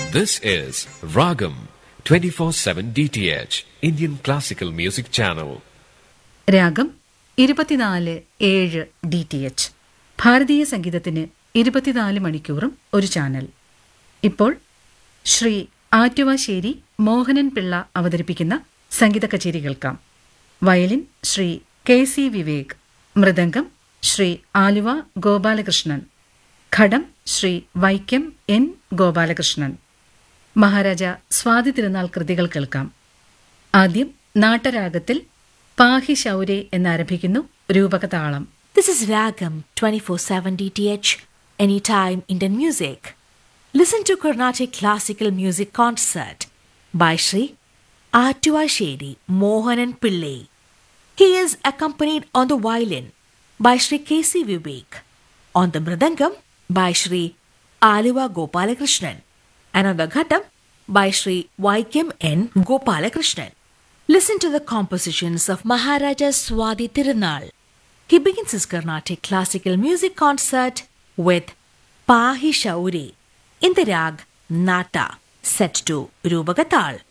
This is Ragam 24/7 DTH Indian Classical Music Channel. രാഗം 24/7 DTH ഭാരതീയ സംഗീതത്തിന് 24 മണിക്കൂറും ഒരു ചാനൽ. ഇപ്പോൾ ശ്രീ ആറ്റുവാശ്ശേരി മോഹനൻ പിള്ള അവതരിപ്പിക്കുന്ന സംഗീത കച്ചേരി കേൾക്കാം. വയലിൻ ശ്രീ KC വിവേക്, മൃദംഗം ശ്രീ ആലുവ ഗോപാലകൃഷ്ണൻ, ഘടം ശ്രീ വൈക്കം N ഗോപാലകൃഷ്ണൻ. മഹാരാജ സ്വാതി തിരുനാൾ കൃതികൾ കേൾക്കാം. ആദ്യം നാട്ടരാഗത്തിൽ പാഹി ശൗരേ എന്നാരംഭിക്കുന്നു രൂപകതാളം. This is Ragam 24/7 DTH, anytime Indian music. Listen to Carnatic Classical Music Concert by Sri Attuasheri Mohanan Pillai. He is accompanied on the violin by Sri KC Vivek, on the mridangam by Sri Aluva Gopalakrishnan, and on the ghatam by Sri Vaikam N Gopalakrishnan. Listen to the compositions of Maharaja Swati Tirunal. He begins his Carnatic Classical Music Concert with Pahi Shaure in the rag Nata, set to Rubagatal.